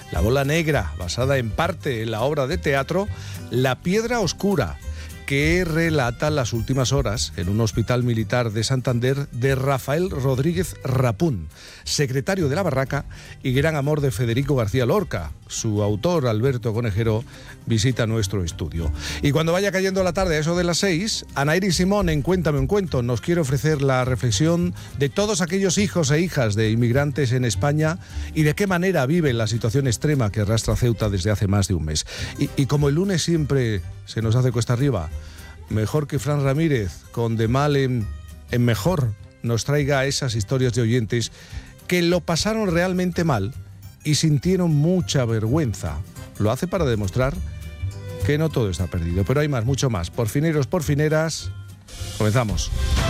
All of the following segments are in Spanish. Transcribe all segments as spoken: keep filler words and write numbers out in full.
La bola negra, basada en parte en la obra de teatro La piedra oscura, que relata las últimas horas en un hospital militar de Santander de Rafael Rodríguez Rapún, secretario de la Barraca y gran amor de Federico García Lorca. Su autor, Alberto Conejero, visita nuestro estudio. Y cuando vaya cayendo la tarde, a eso de las seis, Anaíri Simón, en Cuéntame un cuento, nos quiere ofrecer la reflexión de todos aquellos hijos e hijas de inmigrantes en España y de qué manera viven la situación extrema que arrastra Ceuta desde hace más de un mes. Y, y como el lunes siempre se nos hace cuesta arriba, mejor que Fran Ramírez, con de mal en, en mejor, nos traiga esas historias de oyentes que lo pasaron realmente mal y sintieron mucha vergüenza. Lo hace para demostrar que no todo está perdido, pero hay más, mucho más. Porfineros, porfineras, comenzamos.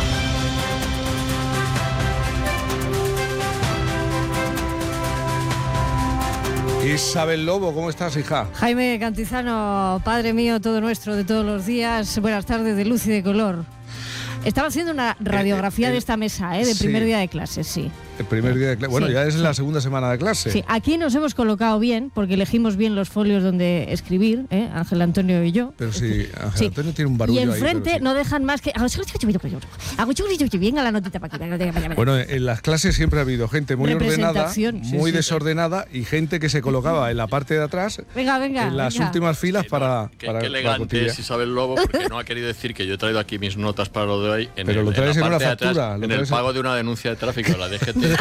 Isabel Lobo, ¿cómo estás, hija? Jaime Cantizano, padre mío, todo nuestro, de todos los días. Buenas tardes, de luz y de color. Estaba haciendo una radiografía eh, eh, de esta mesa, ¿eh? De sí. primer día de clase, sí. El primer día de clase. Bueno, sí, ya es sí. la segunda semana de clase. Sí, aquí nos hemos colocado bien, porque elegimos bien los folios donde escribir, ¿eh? Ángel Antonio y yo. Pero sí, Ángel sí. Antonio tiene un barullo ahí. Y enfrente ahí, sí. no dejan más que... Venga la notita para aquí. Bueno, en las clases siempre ha habido gente muy ordenada, muy sí, desordenada sí. y gente que se colocaba en la parte de atrás, venga, venga, en las venga. últimas filas sí, para... no, que, para qué elegante es Isabel Lobo, porque no ha querido decir que yo he traído aquí mis notas para lo de hoy. En Pero el, lo traes en, en, la una factura. Atrás, en el pago de una denuncia de tráfico, la D G T.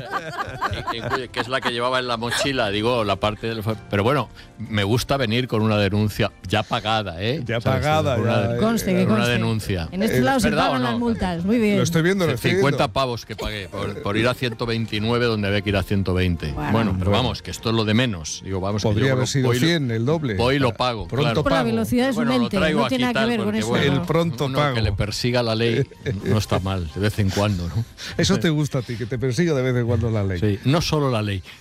que, que es la que llevaba en la mochila, digo, la parte del... Pero bueno, me gusta venir con una denuncia ya pagada, ¿eh? Ya pagada, con ya. Una, conste, que con conste. Una denuncia. En este lado se pagan no? las multas, muy bien. Lo estoy viendo, lo estoy cincuenta viendo. pavos que pagué por, por ir a ciento veintinueve donde había que ir a ciento veinte. Bueno, bueno pero bueno. vamos, que esto es lo de menos. Digo, vamos, podría que yo haber sido voy, cien, el doble. Voy y lo pago. Pronto claro. Por la velocidad de su bueno, mente, no tiene nada que ver con eso. Bueno, el pronto uno pago. Que le persiga la ley no está mal, de vez en cuando, ¿no? Eso te gusta a ti, que te persiga de vez en cuando la ley. Sí, no solo la ley.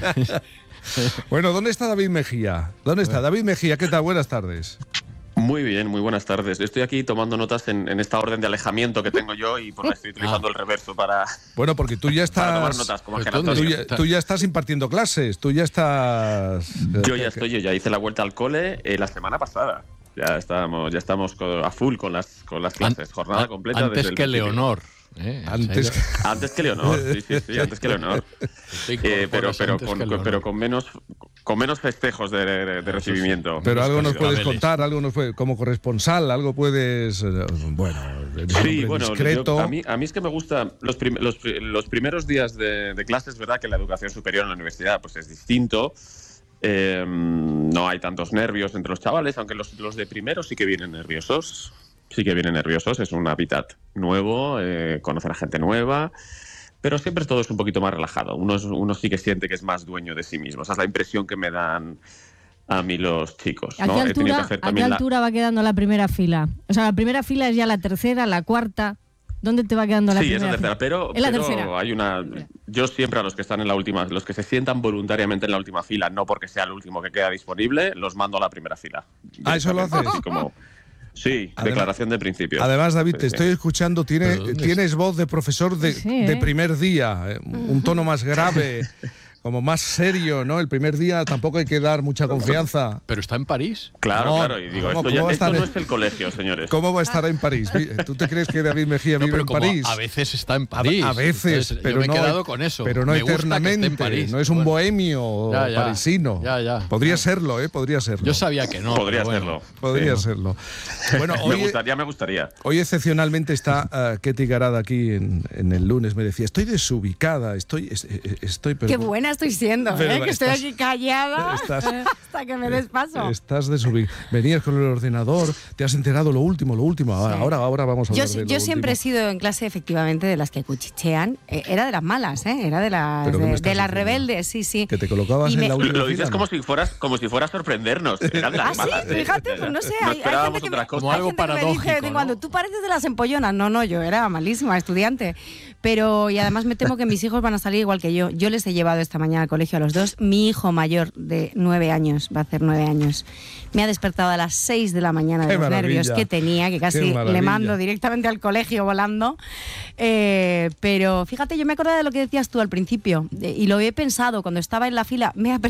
Bueno, ¿dónde está David Mejía? ¿Dónde está David Mejía? ¿Qué tal? Buenas tardes. Muy bien, muy buenas tardes. Estoy aquí tomando notas en, en esta orden de alejamiento que tengo yo y por la estoy utilizando ah. el reverso para... Bueno, porque tú ya estás... Para tomar notas, como Ángel Antonio. Tú ya, tú ya estás impartiendo clases, tú ya estás... Yo ya estoy, yo ya hice la vuelta al cole eh, la semana pasada. Ya estamos, ya estamos a full con las, con las clases, jornada completa. Antes desde el que principio. Leonor. Eh, antes, que... antes que Leonor, sí, sí, sí, antes que Leonor. Eh, pero, pero, con, Leonor. pero con menos con menos festejos de, de, de recibimiento. Pero algo nos puedes contar, algo nos puede, como corresponsal, algo puedes, bueno, sí, bueno, discreto. Yo, a mí a mí es que me gusta los, prim, los, los primeros días de, de clase, es verdad que la educación superior en la universidad pues es distinto. Eh, no hay tantos nervios entre los chavales, aunque los, los de primero sí que vienen nerviosos. Sí que vienen nerviosos, es un hábitat nuevo, eh, conocer a gente nueva, pero siempre todo es un poquito más relajado. Uno, uno sí que siente que es más dueño de sí mismo. Esa es la impresión que me dan a mí los chicos. ¿A qué ¿no? altura, ¿a qué altura la... va quedando la primera fila? O sea, la primera fila es ya la tercera, la cuarta. ¿Dónde te va quedando la sí, primera fila? Sí, es la tercera, pero, ¿Es la pero tercera? hay una... Yo siempre a los que están en la última, los que se sientan voluntariamente en la última fila, no porque sea el último que queda disponible, los mando a la primera fila. Ah, ¿eso lo haces? Como... Sí, además, declaración de principio. Además, David, sí, te sí. estoy escuchando, tiene, tienes voz de profesor de, sí, ¿eh? de primer día, eh, un tono más grave, como más serio, ¿no? El primer día tampoco hay que dar mucha confianza. ¿Pero está en París? Claro, no, claro, y digo, ¿cómo, esto, ya, cómo esto en... no es el colegio, señores. ¿Cómo va a estar en París? ¿Tú te crees que David Mejía no, vive en París? A veces está en París. A, a veces, Entonces, pero yo me no, he quedado con eso. Pero no me eternamente, en París, no es un bueno. bohemio ya, ya, parisino. Ya, ya. Podría serlo, ¿eh? Podría serlo. Yo sabía que no. Podría bueno. serlo. Podría sí. serlo. Bueno, hoy, me gustaría, me gustaría. Hoy excepcionalmente está uh, Ketty Garada aquí en, en el lunes. Me decía, estoy desubicada, estoy... estoy pero, Qué buena estoy siendo, pero, ¿eh? Que estás, estoy aquí callada estás, hasta que me des paso. Estás desubicada. Venías con el ordenador, te has enterado lo último, lo último. Ahora, sí. ahora, ahora vamos a hablar yo, de lo Yo siempre último. he sido en clase, efectivamente, de las que cuchichean. Eh, era de las malas, ¿eh? Era de las, de, de las rebeldes, sí, sí. Que te colocabas y en me... la última Lo dices fila, como ¿no? si fueras como si fuera a sorprendernos. Eran de las ¿Ah, malas, sí? ¿eh? Fíjate, pues no sé. No hay, hay esperábamos gente que otra me, cosa. Como hay algo gente que me paradójico, dice, ¿no? cuando tú pareces de las empollonas. No, no, yo era malísima estudiante. Pero, y además me temo que mis hijos van a salir igual que yo. Yo les he llevado esta mañana al colegio a los dos. Mi hijo mayor, de nueve años, va a hacer nueve años, me ha despertado a las seis de la mañana de Qué los maravilla. nervios que tenía, que casi le mando directamente al colegio volando. Eh, pero fíjate, yo me acordaba de lo que decías tú al principio, y lo he pensado cuando estaba en la fila. Me ha